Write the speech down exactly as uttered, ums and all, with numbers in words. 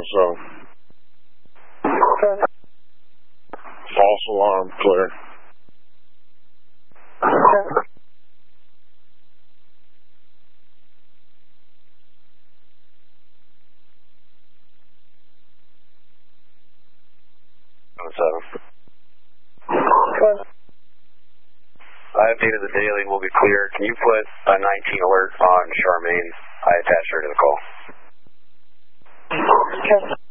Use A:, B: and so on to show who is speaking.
A: zone. False alarm, clear.
B: seven. I updated the daily, we'll be clear. Can you put a nineteen alert on Charmaine? I attached her to the call.